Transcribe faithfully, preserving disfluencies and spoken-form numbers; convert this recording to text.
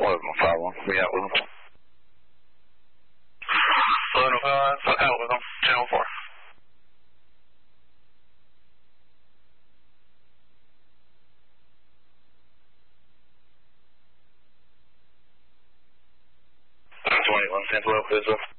one of them, five one. We out with them. eleven oh five, out with them, channel four. twenty-one, ten twelve, please, sir.